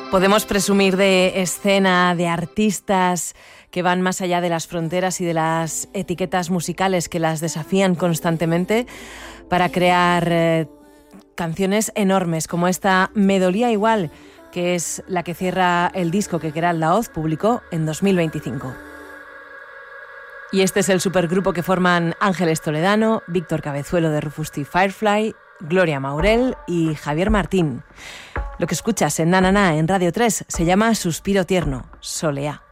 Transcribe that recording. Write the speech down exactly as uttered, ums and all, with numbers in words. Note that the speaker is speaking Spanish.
Podemos presumir de escena, de artistas que van más allá de las fronteras y de las etiquetas musicales que las desafían constantemente para crear eh, canciones enormes, como esta Me dolía igual, que es la que cierra el disco que Queralt Daoz publicó en dos mil veinticinco. Y este es el supergrupo que forman Ángeles Toledano, Víctor Cabezuelo de Rufus T. Firefly, Gloria Maurel y Javier Martín. Lo que escuchas en Na Na Na en Radio tres se llama Suspiro Tierno, Soleá.